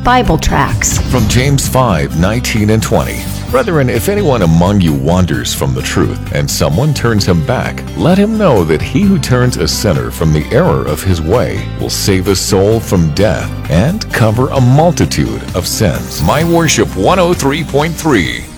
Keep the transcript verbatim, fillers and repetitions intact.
Bible tracts. From James five, nineteen and twenty. Brethren, if anyone among you wanders from the truth, and someone turns him back, let him know that he who turns a sinner from the error of his way will save a soul from death and cover a multitude of sins. My Worship one oh three point three.